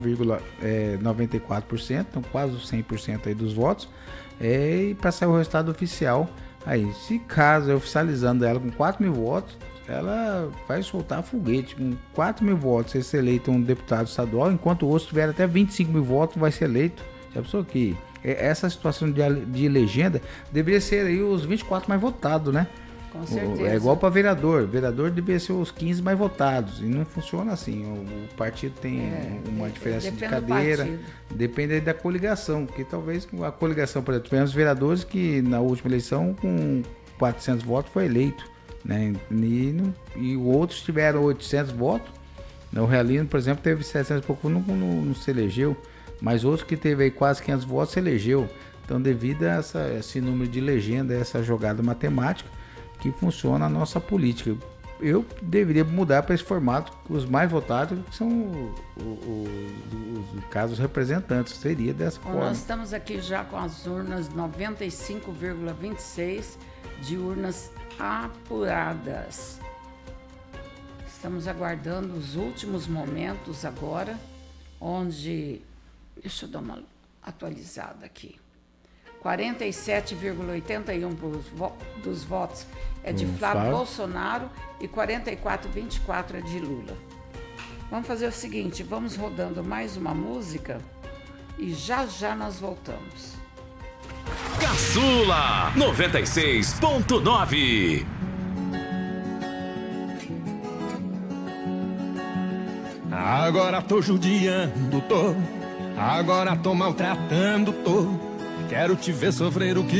94%, então quase 100% aí dos votos, e para sair o resultado oficial. Aí, se caso oficializando ela com 4 mil votos, ela vai soltar foguete. Com 4 mil votos, vai ser eleito um deputado estadual, enquanto o outro tiver até 25 mil votos, vai ser eleito. Já pensou que essa situação de legenda deveria ser aí os 24 mais votados, né? Com certeza. É igual para vereador. Vereador deveria ser os 15 mais votados. E não funciona assim. O partido tem uma diferença de cadeira. Depende aí da coligação. Porque talvez a coligação, por exemplo, tivemos vereadores que na última eleição com 400 votos foi eleito, né? E outros tiveram 800 votos. O Realino, por exemplo, teve 700 e pouco, não se elegeu. Mas outros que teve aí quase 500 votos se elegeu. Então, devido a esse número de legenda, essa jogada matemática, que funciona a nossa política. Eu deveria mudar para esse formato, os mais votados que são os casos representantes, seria dessa forma. Nós estamos aqui já com as urnas 95,26 de urnas apuradas. Estamos aguardando os últimos momentos agora, onde, deixa eu dar uma atualizada aqui, 47,81% dos votos é de Flávio Bolsonaro e 44,24% é de Lula. Vamos fazer o seguinte, vamos rodando mais uma música e já nós voltamos. Caçula 96.9. Agora tô judiando, tô. Agora tô maltratando, tô. Quero te ver sofrer o que